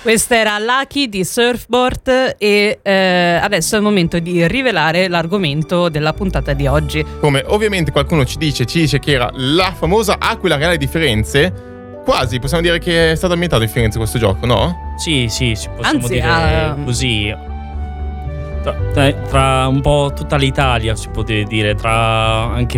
Questa era Lucky di Surfboard e adesso è il momento di rivelare l'argomento della puntata di oggi. Come ovviamente qualcuno ci dice che era la famosa Aquila Reale di Firenze. Quasi, possiamo dire che è stato ambientato in Firenze questo gioco, no? Sì, possiamo dire così. Tra un po' tutta l'Italia si può dire, tra anche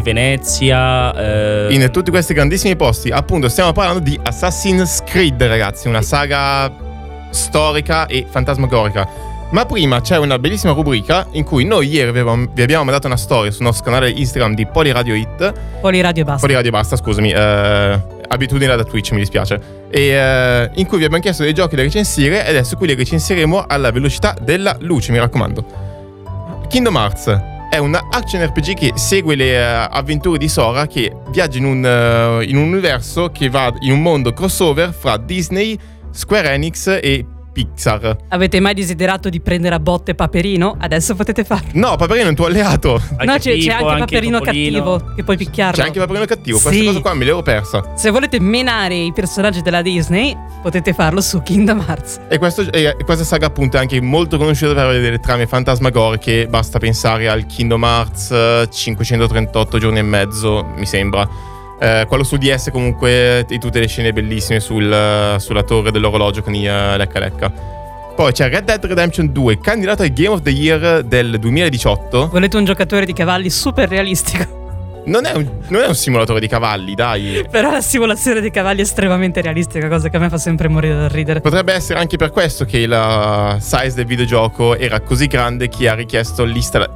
Venezia. In tutti questi grandissimi posti. Appunto, stiamo parlando di Assassin's Creed, ragazzi, una saga storica e fantasmagorica. Ma prima c'è una bellissima rubrica in cui noi ieri vi abbiamo mandato una storia sul nostro canale Instagram di Poliradio Hit. Poliradio basta, scusami. Abitudine da Twitch, mi dispiace. E in cui vi abbiamo chiesto dei giochi da recensire e adesso qui li recensiremo alla velocità della luce, mi raccomando. Kingdom Hearts è un action RPG che segue le avventure di Sora, che viaggia in un universo che va in un mondo crossover fra Disney, Square Enix e Pixar. Avete mai desiderato di prendere a botte Paperino? Adesso potete farlo. No, Paperino è un tuo alleato. No, c'è anche Paperino cattivo, che puoi picchiarlo. C'è anche Paperino cattivo, sì. Questa cosa qua me l'ero persa. Se volete menare i personaggi della Disney, potete farlo su Kingdom Hearts. E questa saga appunto è anche molto conosciuta per avere delle trame fantasmagoriche. Basta pensare al Kingdom Hearts 538 giorni e mezzo, mi sembra. Quello su DS comunque, di tutte le scene bellissime sulla torre dell'orologio con i lecca. Poi c'è Red Dead Redemption 2, candidato al Game of the Year del 2018. Volete un giocatore di cavalli super realistico? Non è un simulatore di cavalli, dai. Però la simulazione dei cavalli è estremamente realistica, cosa che a me fa sempre morire dal ridere. Potrebbe essere anche per questo che la size del videogioco era così grande che ha richiesto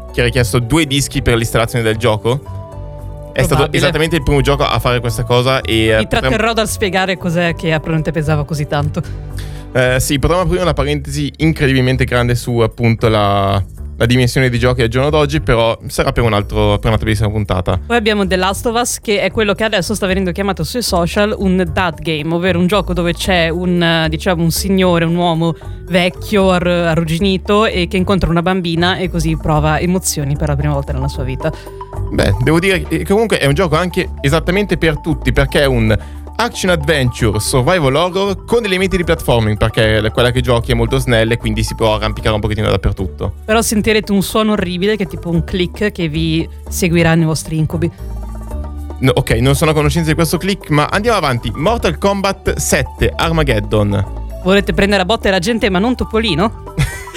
2 dischi per l'installazione del gioco. È stato esattamente il primo gioco a fare questa cosa e mi tratterrò dal spiegare cos'è che probabilmente pesava così tanto. Sì, potremmo aprire una parentesi incredibilmente grande su appunto la dimensione di giochi al giorno d'oggi, però sarà per un'altra bellissima puntata. Poi abbiamo The Last of Us, che è quello che adesso sta venendo chiamato sui social un dad game, ovvero un gioco dove c'è un signore, un uomo vecchio, arrugginito e che incontra una bambina e così prova emozioni per la prima volta nella sua vita. Beh, devo dire che comunque è un gioco anche esattamente per tutti, perché è un action adventure survival horror con elementi di platforming, perché quella che giochi è molto snella e quindi si può arrampicare un pochettino dappertutto. Però sentirete un suono orribile che è tipo un click che vi seguirà nei vostri incubi. No, ok, non sono a conoscenza di questo click, ma andiamo avanti. Mortal Kombat 7 Armageddon. Volete prendere a botte la gente ma non Topolino?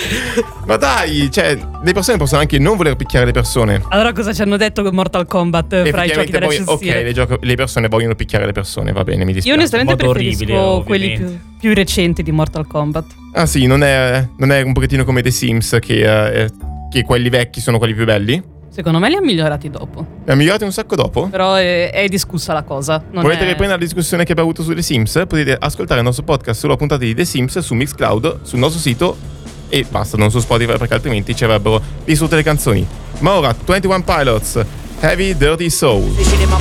Ma dai, le persone possono anche non voler picchiare le persone. Allora cosa ci hanno detto con Mortal Kombat fra i giochi da recensire? Ok, le persone vogliono picchiare le persone, va bene, mi dispiace. Io onestamente preferisco orribile, quelli più recenti di Mortal Kombat. Ah sì, non è un pochettino come The Sims che quelli vecchi sono quelli più belli? Secondo me li ha migliorati dopo. Li ha migliorati un sacco dopo? Però è discussa la cosa. Volete riprendere la discussione che abbiamo avuto su The Sims? Potete ascoltare il nostro podcast sulla puntata di The Sims su Mixcloud, sul nostro sito e basta, non su Spotify perché altrimenti ci avrebbero distrutto le canzoni. Ma ora 21 Pilots, Heavy Dirty Soul. Déchaîner ma